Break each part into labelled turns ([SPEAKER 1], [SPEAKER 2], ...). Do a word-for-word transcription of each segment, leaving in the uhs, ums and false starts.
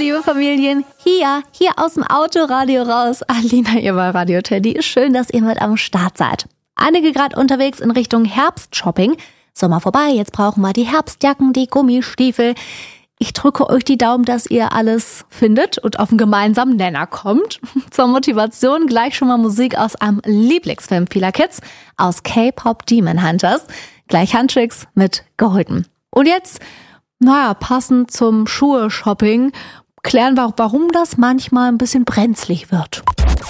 [SPEAKER 1] liebe Familien. Hier, hier aus dem Autoradio raus. Alina, ihr bei Radio Teddy. Schön, dass ihr mit am Start seid. Einige gerade unterwegs in Richtung Herbstshopping. Sommer vorbei, jetzt brauchen wir die Herbstjacken, die Gummistiefel. Ich drücke euch die Daumen, dass ihr alles findet und auf einen gemeinsamen Nenner kommt. Zur Motivation gleich schon mal Musik aus einem Lieblingsfilm vieler Kids, aus K-Pop Demon Hunters. Gleich Handtricks mit Golden. Und jetzt, naja, passend zum Schuhe-Shopping, klären wir auch, warum das manchmal ein bisschen brenzlig wird.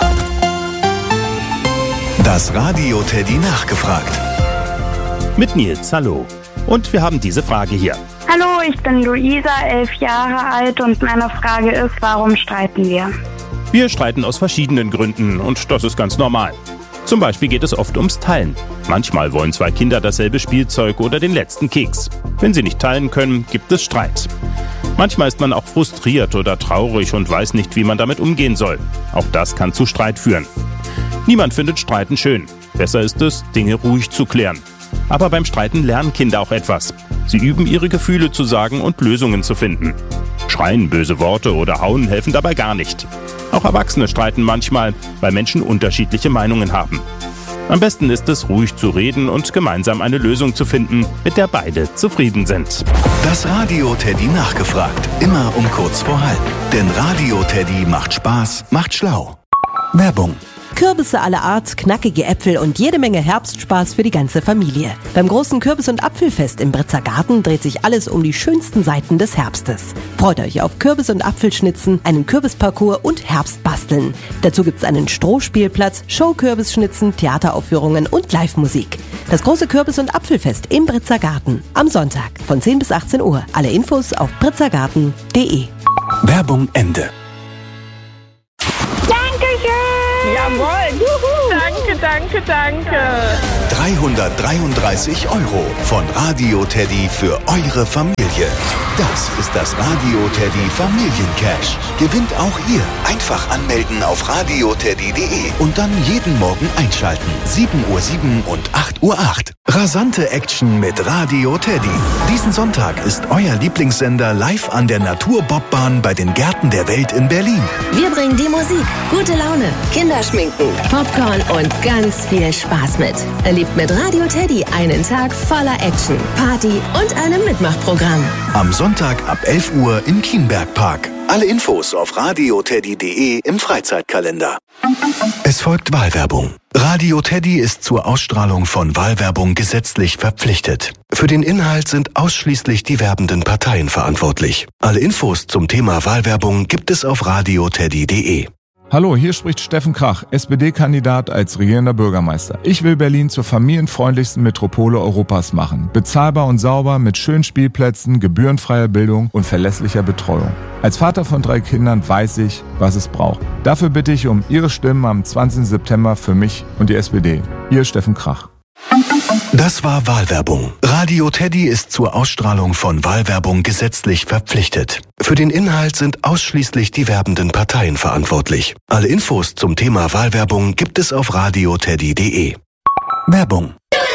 [SPEAKER 2] Das Radio Teddy nachgefragt.
[SPEAKER 3] Mit Nils, hallo. Und wir haben diese Frage hier.
[SPEAKER 4] Hallo, ich bin Luisa, elf Jahre alt und meine Frage ist, warum streiten wir?
[SPEAKER 3] Wir streiten aus verschiedenen Gründen und das ist ganz normal. Zum Beispiel geht es oft ums Teilen. Manchmal wollen zwei Kinder dasselbe Spielzeug oder den letzten Keks. Wenn sie nicht teilen können, gibt es Streit. Manchmal ist man auch frustriert oder traurig und weiß nicht, wie man damit umgehen soll. Auch das kann zu Streit führen. Niemand findet Streiten schön. Besser ist es, Dinge ruhig zu klären. Aber beim Streiten lernen Kinder auch etwas. Sie üben, ihre Gefühle zu sagen und Lösungen zu finden. Schreien, böse Worte oder hauen helfen dabei gar nicht. Auch Erwachsene streiten manchmal, weil Menschen unterschiedliche Meinungen haben. Am besten ist es, ruhig zu reden und gemeinsam eine Lösung zu finden, mit der beide zufrieden sind.
[SPEAKER 2] Das Radio Teddy nachgefragt. Immer um kurz vor halb. Denn Radio Teddy macht Spaß, macht schlau. Werbung.
[SPEAKER 5] Kürbisse aller Art, knackige Äpfel und jede Menge Herbstspaß für die ganze Familie. Beim großen Kürbis- und Apfelfest im Britzer Garten dreht sich alles um die schönsten Seiten des Herbstes. Freut euch auf Kürbis- und Apfelschnitzen, einen Kürbisparcours und Herbstbasteln. Dazu gibt's einen Strohspielplatz, Show-Kürbisschnitzen, Theateraufführungen und Live-Musik. Das große Kürbis- und Apfelfest im Britzer Garten. Am Sonntag von zehn bis achtzehn Uhr. Alle Infos auf britzergarten punkt de.
[SPEAKER 2] Werbung Ende.
[SPEAKER 6] Jawohl, juhu. Danke, danke, danke.
[SPEAKER 2] dreihundertdreiunddreißig Euro von Radio Teddy für eure Familie. Das ist das Radio Teddy Familiencash. Gewinnt auch ihr. Einfach anmelden auf radio teddy punkt de und dann jeden Morgen einschalten. sieben Uhr sieben und acht Uhr acht. Rasante Action mit Radio Teddy. Diesen Sonntag ist euer Lieblingssender live an der Naturbobbahn bei den Gärten der Welt in Berlin.
[SPEAKER 7] Wir bringen die Musik, gute Laune, Kinderschminken, Popcorn und ganz viel Spaß mit. Erlebt mit Radio Teddy einen Tag voller Action, Party und einem Mitmachprogramm.
[SPEAKER 2] Am Sonntag ab elf Uhr im Kienbergpark. Alle Infos auf radio teddy punkt de im Freizeitkalender. Es folgt Wahlwerbung. Radio Teddy ist zur Ausstrahlung von Wahlwerbung gesetzlich verpflichtet. Für den Inhalt sind ausschließlich die werbenden Parteien verantwortlich. Alle Infos zum Thema Wahlwerbung gibt es auf radio teddy punkt de.
[SPEAKER 8] Hallo, hier spricht Steffen Krach, S P D-Kandidat als regierender Bürgermeister. Ich will Berlin zur familienfreundlichsten Metropole Europas machen. Bezahlbar und sauber, mit schönen Spielplätzen, gebührenfreier Bildung und verlässlicher Betreuung. Als Vater von drei Kindern weiß ich, was es braucht. Dafür bitte ich um Ihre Stimmen am zwanzigsten September für mich und die S P D. Ihr Steffen Krach.
[SPEAKER 2] Das war Wahlwerbung. Radio Teddy ist zur Ausstrahlung von Wahlwerbung gesetzlich verpflichtet. Für den Inhalt sind ausschließlich die werbenden Parteien verantwortlich. Alle Infos zum Thema Wahlwerbung gibt es auf radio teddy punkt de. Werbung.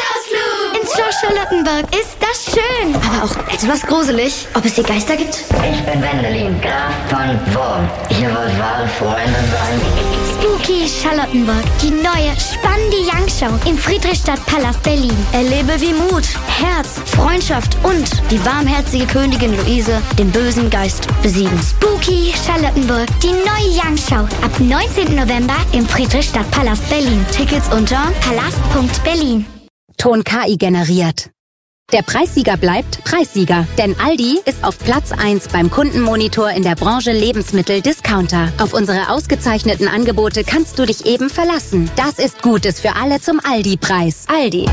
[SPEAKER 9] Ins Schloss Charlottenburg, ist das schön, aber auch etwas gruselig. Ob es hier Geister gibt?
[SPEAKER 10] Ich bin Wendelin, Graf von Wurm. Ihr wollt wahre Freunde sein?
[SPEAKER 9] Spooky Charlottenburg, die neue, spannende Young-Show im Friedrichstadtpalast Berlin. Erlebe, wie Mut, Herz, Freundschaft und die warmherzige Königin Luise den bösen Geist besiegen. Spooky Charlottenburg, die neue Young-Show. Ab neunzehnten November im Friedrichstadtpalast Berlin. Tickets unter palast punkt berlin.
[SPEAKER 11] Ton K I generiert. Der Preissieger bleibt Preissieger, denn Aldi ist auf Platz eins beim Kundenmonitor in der Branche Lebensmittel-Discounter. Auf unsere ausgezeichneten Angebote kannst du dich eben verlassen. Das ist Gutes für alle zum Aldi-Preis. Aldi.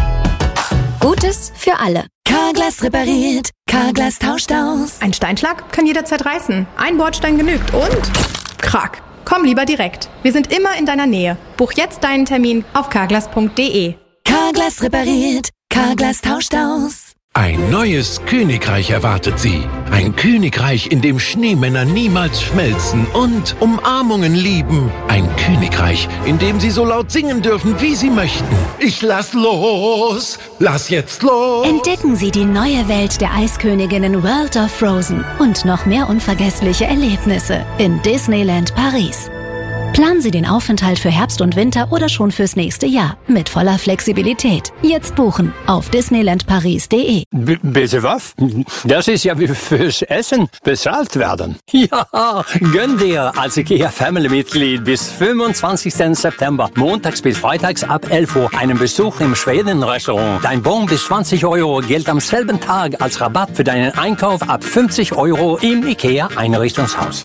[SPEAKER 11] Gutes für alle.
[SPEAKER 12] Carglass repariert, Carglass tauscht aus.
[SPEAKER 13] Ein Steinschlag kann jederzeit reißen. Ein Bordstein genügt und Krack. Komm lieber direkt. Wir sind immer in deiner Nähe. Buch jetzt deinen Termin auf carglass punkt de.
[SPEAKER 12] Carglass repariert, Carglass tauscht aus.
[SPEAKER 14] Ein neues Königreich erwartet Sie. Ein Königreich, in dem Schneemänner niemals schmelzen und Umarmungen lieben. Ein Königreich, in dem Sie so laut singen dürfen, wie Sie möchten. Ich lass los! Lass jetzt los!
[SPEAKER 15] Entdecken Sie die neue Welt der Eisköniginnen World of Frozen und noch mehr unvergessliche Erlebnisse in Disneyland Paris. Planen Sie den Aufenthalt für Herbst und Winter oder schon fürs nächste Jahr mit voller Flexibilität. Jetzt buchen auf disneyland paris punkt de.
[SPEAKER 16] B- bitte was? Das ist ja wie fürs Essen bezahlt werden. Ja, gönn dir als IKEA-Family-Mitglied bis fünfundzwanzigsten September, montags bis freitags ab elf Uhr, einen Besuch im Schweden-Restaurant. Dein Bon bis zwanzig Euro gilt am selben Tag als Rabatt für deinen Einkauf ab fünfzig Euro im IKEA-Einrichtungshaus.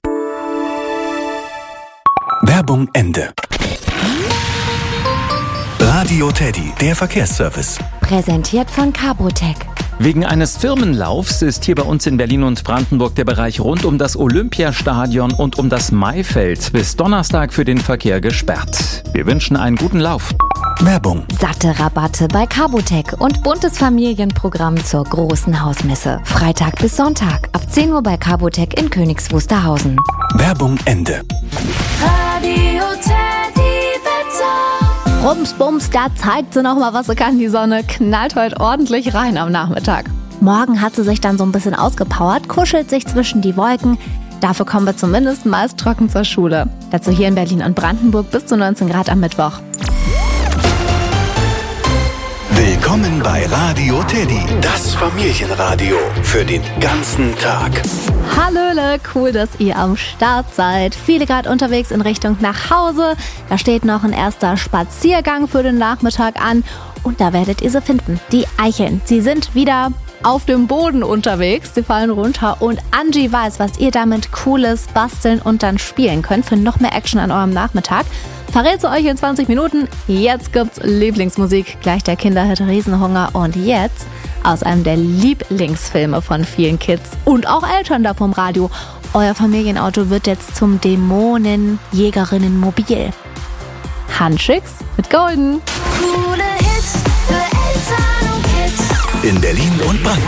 [SPEAKER 2] Werbung Ende. Radio Teddy, der Verkehrsservice.
[SPEAKER 17] Präsentiert von Cabotec.
[SPEAKER 18] Wegen eines Firmenlaufs ist hier bei uns in Berlin und Brandenburg der Bereich rund um das Olympiastadion und um das Maifeld bis Donnerstag für den Verkehr gesperrt. Wir wünschen einen guten Lauf.
[SPEAKER 2] Werbung.
[SPEAKER 17] Satte Rabatte bei Cabotec und buntes Familienprogramm zur großen Hausmesse. Freitag bis Sonntag ab zehn Uhr bei Cabotec in Königs Wusterhausen.
[SPEAKER 2] Werbung Ende.
[SPEAKER 1] Radio Teddy Wetter. Rums, bums, da zeigt sie nochmal, was sie kann. Die Sonne knallt heute ordentlich rein am Nachmittag. Morgen hat sie sich dann so ein bisschen ausgepowert, kuschelt sich zwischen die Wolken. Dafür kommen wir zumindest meist trocken zur Schule. Dazu hier in Berlin und Brandenburg bis zu neunzehn Grad am Mittwoch.
[SPEAKER 2] Willkommen bei Radio Teddy, das Familienradio für den ganzen Tag.
[SPEAKER 1] Hallöle, cool, dass ihr am Start seid. Viele gerade unterwegs in Richtung nach Hause. Da steht noch ein erster Spaziergang für den Nachmittag an. Und da werdet ihr sie finden, die Eicheln. Sie sind wieder auf dem Boden unterwegs. Sie fallen runter und Angie weiß, was ihr damit Cooles basteln und dann spielen könnt für noch mehr Action an eurem Nachmittag. Verrät sie euch in zwanzig Minuten. Jetzt gibt's Lieblingsmusik, gleich der Kinderhit Riesenhunger und jetzt aus einem der Lieblingsfilme von vielen Kids und auch Eltern da vom Radio. Euer Familienauto wird jetzt zum Dämonenjägerinnenmobil. Handschicks mit Golden.
[SPEAKER 2] In Berlin und Brandenburg